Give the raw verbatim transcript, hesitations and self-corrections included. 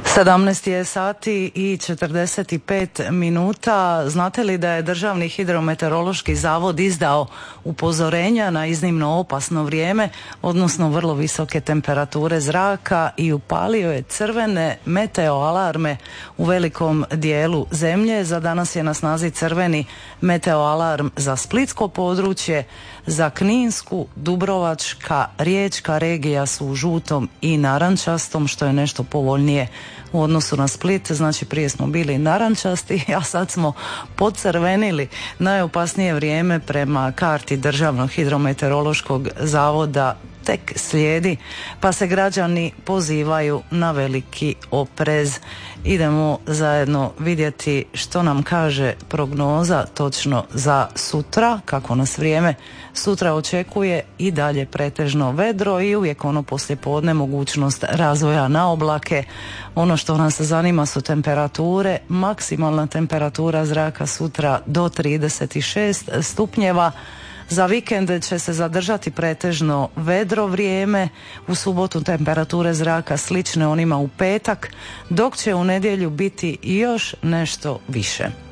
sedamnaest je sati i četrdeset pet minuta. Znate li da je Državni hidrometeorološki zavod izdao upozorenja na iznimno opasno vrijeme, odnosno vrlo visoke temperature zraka, i upalio je crvene meteo alarme u velikom dijelu zemlje. Za danas je na snazi crveni meteo alarm za splitsko područje, za Kninsku, Dubrovačka, Riječka regija su u žutom i narančastom, što je nešto povoljnije u odnosu na Split. Znači prije smo bili narančasti, a sad smo podcrvenili. Najopasnije vrijeme prema karti Državnog hidrometeorološkog zavoda tek slijedi, pa se građani pozivaju na veliki oprez. Idemo zajedno vidjeti što nam kaže prognoza točno za sutra, kako nas vrijeme sutra očekuje. I dalje pretežno vedro i uvijek ono poslijepodne mogućnost razvoja na oblake. Ono što nas zanima su temperature. Maksimalna temperatura zraka sutra do trideset šest stupnjeva. Za vikend će se zadržati pretežno vedro vrijeme, u subotu temperature zraka slične onima u petak, dok će u nedjelju biti još nešto više.